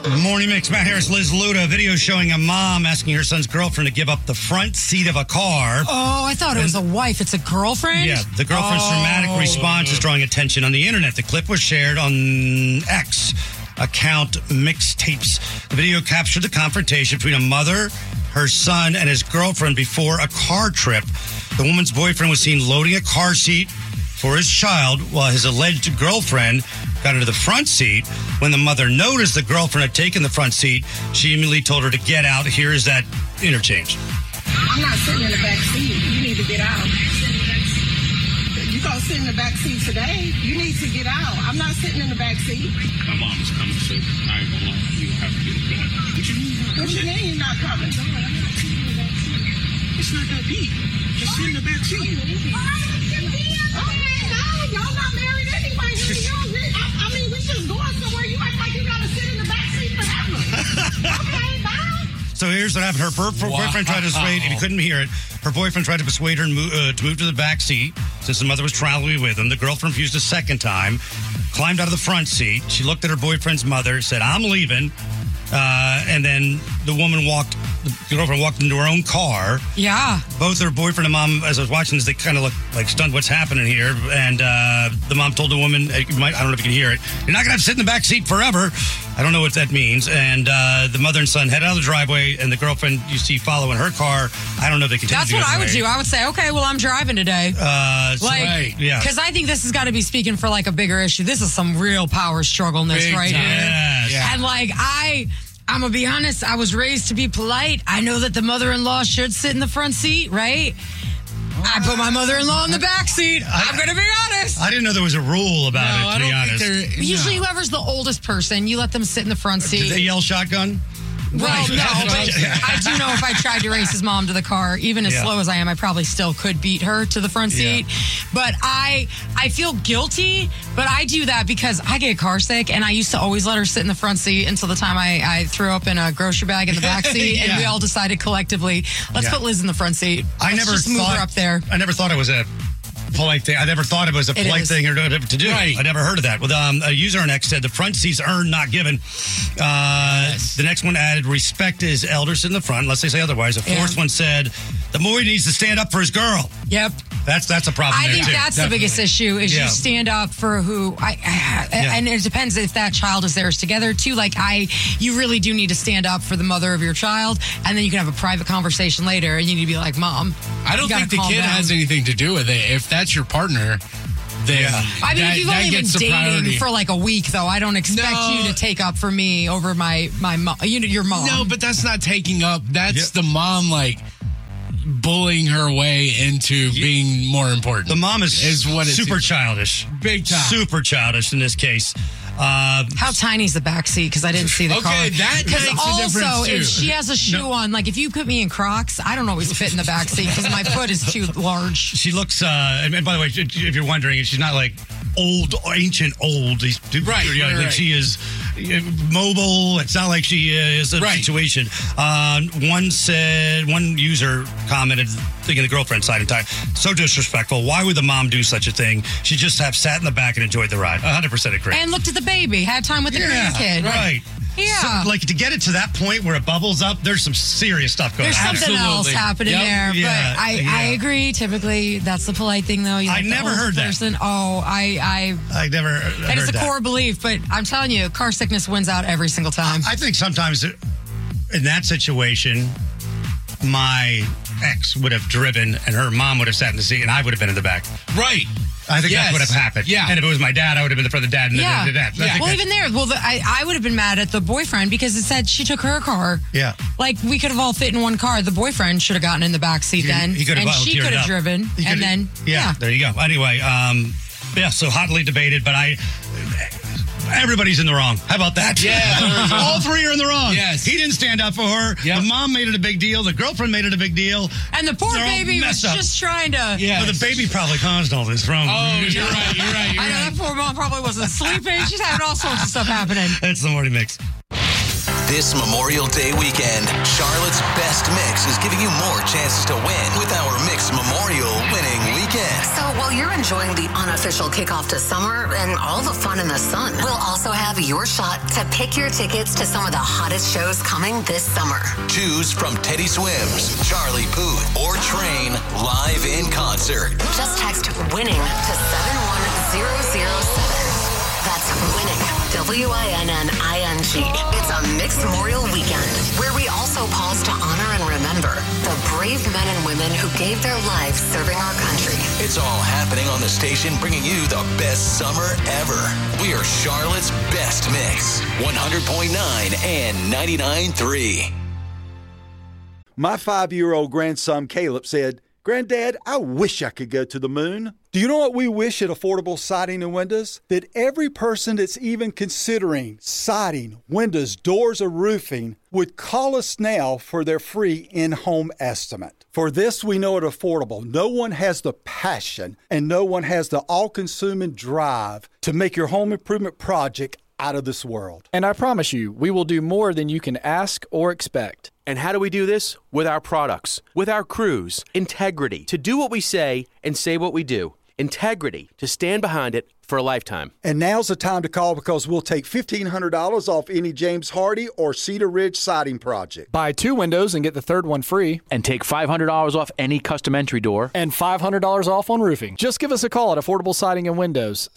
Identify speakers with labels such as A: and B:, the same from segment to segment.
A: Morning Mix, Matt Harris, Liz Luda. A video showing a mom asking her son's girlfriend to give up the front seat of a car.
B: Oh, I thought it was a wife. It's a girlfriend?
A: Yeah, the girlfriend's dramatic response is drawing attention on the internet. The clip was shared on X account Mixtapes. The video captured the confrontation between a mother, her son, and his girlfriend before a car trip. The woman's boyfriend was seen loading a car seat for his child while his alleged girlfriend got into the front seat. When the mother noticed the girlfriend had taken the front seat, she immediately told her to get out. Here is that interchange.
C: I'm not sitting in the back seat. You need to get out. You gonna sit in the back seat today? You need to get out. I'm not sitting in the back seat.
D: My mom is coming, so I ain't gonna lie. You have to get it going.
C: What you mean you're not coming?
D: It's not that deep. Just sit in the back seat.
C: Okay, no, y'all not married anyway. I mean, we just going somewhere. You act like you gotta sit in the back seat forever. Okay, bye.
A: So here's what happened. Her boyfriend tried to persuade, if you couldn't hear it, her boyfriend tried to persuade her to move to the back seat since the mother was traveling with him. The girlfriend refused a second time, climbed out of the front seat. She looked at her boyfriend's mother, said, "I'm leaving." And then the girlfriend walked into her own car.
B: Yeah.
A: Both her boyfriend and mom, as I was watching this, they kind of looked like stunned, what's happening here? And the mom told the woman, I don't know if you can hear it, "You're not going to have to sit in the back seat forever." I don't know what that means. And the mother and son head out of the driveway, and the girlfriend you see following her car. I don't know if they continue.
B: That's what I would do. I would say, okay, well, I'm driving today.
A: Right. Yeah.
B: Because I think this has got to be speaking for like a bigger issue. This is some real power struggle in this
E: Big
B: right
E: time.
B: here.
A: Yes.
E: Yeah.
B: And like I'm going to be honest, I was raised to be polite. I know that the mother-in-law should sit in the front seat, right? I put my mother-in-law in the back seat. I'm going to be honest.
A: I didn't know there was a rule about it, to be honest.
B: Usually whoever's the oldest person, you let them sit in the front seat.
A: Did they yell shotgun?
B: Well,
A: Right.
B: no, but I do know if I tried to race his mom to the car, even as slow as I am, I probably still could beat her to the front seat. But I feel guilty, but I do that because I get car sick, and I used to always let her sit in the front seat until the time I threw up in a grocery bag in the back seat, and we all decided collectively, let's put Liz in the front seat. Let's just move her up there.
A: I never thought it was a polite thing. I never thought it was a polite thing to do.
E: Right.
A: I never heard of that. Well, a user on X said the front seats earned, not given. The next one added respect his elders in the front, unless they say otherwise. The fourth one said the boy needs to stand up for his girl.
B: Yep.
A: That's a problem.
B: I
A: there
B: think
A: too.
B: that's the biggest issue is you stand up for who and it depends if that child is theirs together too. Like you really do need to stand up for the mother of your child, and then you can have a private conversation later, and you need to be like, "Mom,
E: I don't think the kid has anything to do with it. If that's your partner, then
B: I mean, if you've only been dating
E: priority.
B: for like a week, though, I don't expect you to take up for me over my mom, your mom.
E: No, but that's not taking up. That's the mom bullying her way into being more important.
A: The mom is
E: what
A: super childish.
E: Big time.
A: Super childish in this case.
B: How tiny is the back seat? Because I didn't see the car.
E: Okay, that makes a difference,
B: also,
E: too.
B: if she has a shoe on, like if you put me in Crocs, I don't always fit in the back seat because my foot is too large.
A: She looks, and by the way, if you're wondering, she's not like ancient old. Like she is mobile. It's not like she is a situation. One user commented, thinking the girlfriend side and time, so disrespectful. Why would the mom do such a thing? She just have sat in the back and enjoyed the ride. 100% agree.
B: And looked at the baby, had time with the grandkid.
A: Right.
B: Yeah.
A: So, like, to get it to that point where it bubbles up, there's some serious stuff going on.
B: There's something else happening there.
A: Yeah,
B: but I agree. Typically, that's the polite thing, though.
A: I never heard that.
B: Oh, I never heard it's a core belief, but I'm telling you, car sickness wins out every single time.
A: I think sometimes in that situation, my ex would have driven and her mom would have sat in the seat and I would have been in the back.
E: Right.
A: I think that would have happened. Yeah. And if it was my dad, I would have been in front of the dad and the dad.
B: Well, even there, I would have been mad at the boyfriend because it said she took her car.
A: Yeah.
B: Like, we could have all fit in one car. The boyfriend should have gotten in the back seat then.
A: He could have
B: and she could have driven. And then,
A: there you go. Anyway, so hotly debated, but everybody's in the wrong. How about that?
E: Yeah.
A: All three are in the wrong.
E: Yes.
A: He didn't stand up for her. Yep. The mom made it a big deal. The girlfriend made it a big deal.
B: And the poor baby was just trying to...
A: Yeah. Well, the baby probably caused all this wrong.
E: Oh, you're right.
B: I know that poor mom probably wasn't sleeping. She's having all sorts of stuff happening.
A: It's the Morning Mix.
F: This Memorial Day weekend, Charlotte's Best Mix is giving you more chances to win with our Mix Memorial Winning Weekend.
G: So while you're enjoying the unofficial kickoff to summer and all the fun in the sun, we'll also have your shot to pick your tickets to some of the hottest shows coming this summer.
F: Choose from Teddy Swims, Charlie Puth, or Train live in concert.
G: Just text WINNING to 71007. That's WINNING, WINNING. It's a Mixed Memorial Weekend where we also pause to honor and remember the brave men and women who gave their lives serving our country.
F: It's all happening on the station, bringing you the best summer ever. We are Charlotte's Best Mix, 100.9 and 99.3.
H: My 5-year-old grandson Caleb said, "Granddad, I wish I could go to the moon." Do you know what we wish at Affordable Siding and Windows? That every person that's even considering siding, windows, doors, or roofing would call us now for their free in-home estimate. For this, we know at Affordable, no one has the passion and no one has the all-consuming drive to make your home improvement project out of this world.
I: And I promise you, we will do more than you can ask or expect.
J: And how do we do this? With our products, with our crews. Integrity, to do what we say and say what we do. Integrity, to stand behind it for a lifetime.
H: And now's the time to call because we'll take $1,500 off any James Hardy or Cedar Ridge siding project.
I: Buy 2 windows and get the third one free.
K: And take $500 off any custom entry door.
I: And $500 off on roofing. Just give us a call at Affordable Siding and Windows,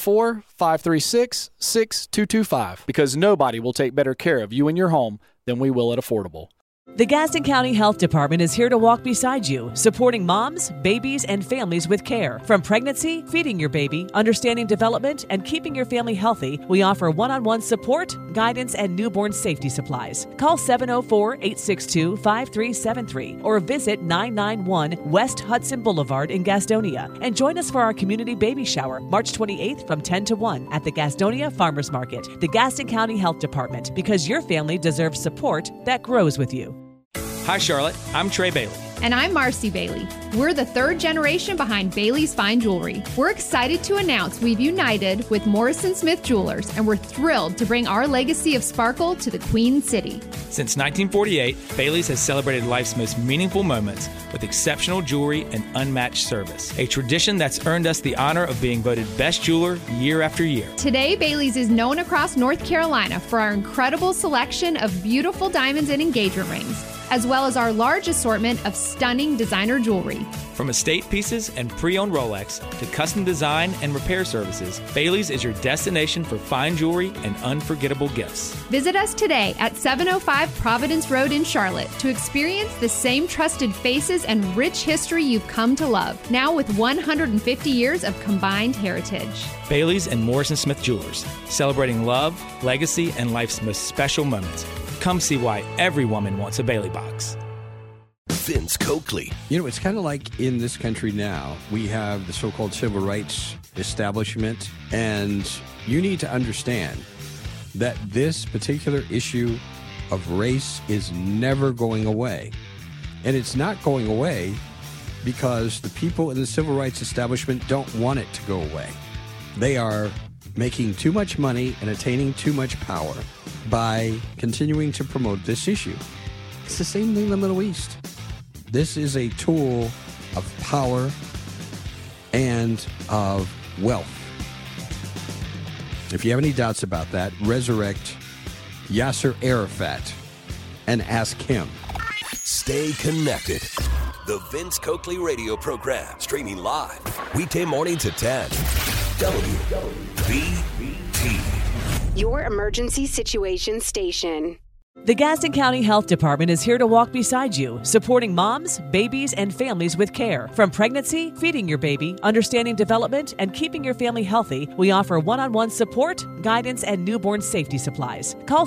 I: 704-536-6225. Because nobody will take better care of you and your home than we will at Affordable.
L: The Gaston County Health Department is here to walk beside you, supporting moms, babies, and families with care. From pregnancy, feeding your baby, understanding development, and keeping your family healthy, we offer one-on-one support, guidance, and newborn safety supplies. Call 704-862-5373 or visit 991 West Hudson Boulevard in Gastonia. And join us for our community baby shower, March 28th from 10 to 1 at the Gastonia Farmers Market. The Gaston County Health Department, because your family deserves support that grows with you.
M: Hi, Charlotte. I'm Trey Bailey.
N: And I'm Marcy Bailey. We're the third generation behind Bailey's Fine Jewelry. We're excited to announce we've united with Morrison Smith Jewelers, and we're thrilled to bring our legacy of sparkle to the Queen City.
M: Since 1948, Bailey's has celebrated life's most meaningful moments with exceptional jewelry and unmatched service. A tradition that's earned us the honor of being voted best jeweler year after year.
N: Today, Bailey's is known across North Carolina for our incredible selection of beautiful diamonds and engagement rings, as well as our large assortment of stunning designer jewelry.
M: From estate pieces and pre-owned Rolex to custom design and repair services, Bailey's is your destination for fine jewelry and unforgettable gifts.
N: Visit us today at 705 Providence Road in Charlotte to experience the same trusted faces and rich history you've come to love, now with 150 years of combined heritage.
M: Bailey's and Morrison Smith Jewelers, celebrating love, legacy, and life's most special moments. Come see why every woman wants a Bailey box.
F: Vince Coakley.
O: You know, it's kind of like in this country now, we have the so-called civil rights establishment, and you need to understand that this particular issue of race is never going away. And it's not going away because the people in the civil rights establishment don't want it to go away. They are making too much money and attaining too much power by continuing to promote this issue. It's the same thing in the Middle East. This is a tool of power and of wealth. If you have any doubts about that, resurrect Yasser Arafat and ask him.
F: Stay connected. The Vince Coakley radio program, streaming live, weekday mornings at 10. WBT.
P: Your emergency situation station.
L: The Gaston County Health Department is here to walk beside you, supporting moms, babies, and families with care. From pregnancy, feeding your baby, understanding development, and keeping your family healthy, we offer one-on-one support, guidance, and newborn safety supplies. Call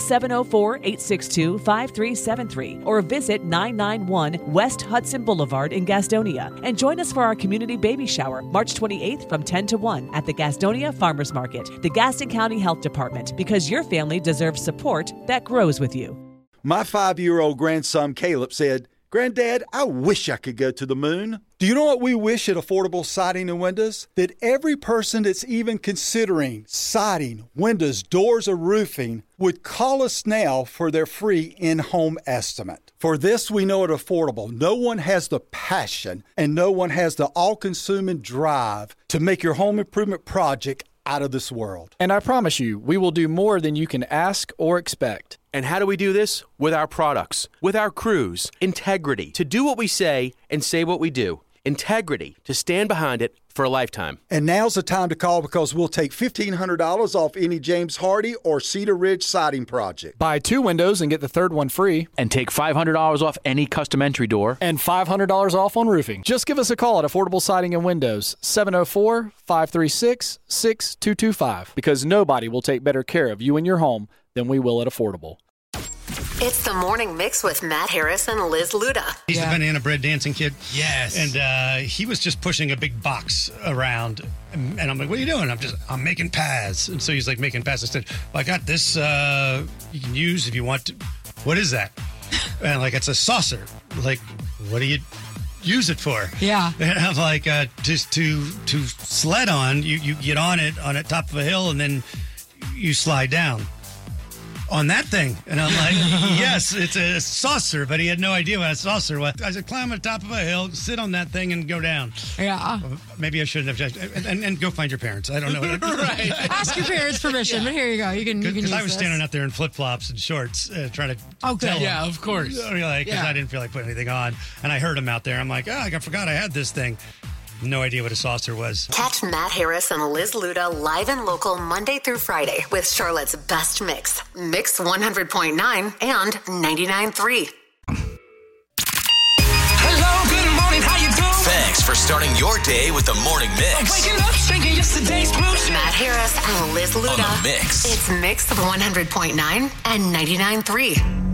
L: 704-862-5373 or visit 991 West Hudson Boulevard in Gastonia. And join us for our community baby shower, March 28th from 10 to 1 at the Gastonia Farmers Market. The Gaston County Health Department, because your family deserves support that grows with you.
H: My 5-year-old grandson Caleb said, Granddad, I wish I could go to the moon. Do you know what we wish at Affordable Siding and Windows? That every person that's even considering siding, windows, doors, or roofing would call us now for their free in-home estimate. For this, we know it affordable. No one has the passion and no one has the all-consuming drive to make your home improvement project out of this world.
I: And I promise you, we will do more than you can ask or expect.
J: And how do we do this? With our products, with our crews, integrity to do what we say and say what we do. Integrity to stand behind it for a lifetime.
H: And now's the time to call because we'll take $1,500 off any James Hardy or Cedar Ridge siding project.
I: Buy 2 windows and get the third one free.
K: And take $500 off any custom entry door.
I: And $500 off on roofing. Just give us a call at Affordable Siding and Windows, 704-536-6225. Because nobody will take better care of you and your home than we will at Affordable.
G: It's the Morning Mix with Matt Harris and Liz Luda.
A: He's the banana bread dancing kid.
E: Yes.
A: And he was just pushing a big box around. And I'm like, what are you doing? I'm making pies. And so he's like making pies. I said, well, I got this you can use if you want to. What is that? And like, it's a saucer. Like, what do you use it for?
B: Yeah.
A: And I'm like, just to sled on. You get on it top of a hill and then you slide down on that thing. And I'm like, yes, it's a saucer, but he had no idea what a saucer was. I said, climb on the top of a hill, sit on that thing and go down.
B: Yeah.
A: Maybe I shouldn't have. And go find your parents. I don't know.
B: Right. Ask your parents permission, but here you go. You can use
A: Because I was
B: this.
A: standing out there in flip-flops and shorts trying to tell him.
E: Yeah, of course.
A: Because I didn't feel like putting anything on. And I heard him out there. I'm like, I forgot I had this thing. No idea what a saucer was.
G: Catch Matt Harris and Liz Luda live and local Monday through Friday with Charlotte's best mix. Mix 100.9 and 99.3.
Q: Hello, good morning, how you doing?
F: Thanks for starting your day with the Morning Mix.
Q: Waking up, drinking yesterday's blues.
G: Matt Harris and Liz Luda.
F: On the Mix.
G: It's Mix 100.9 and 99.3.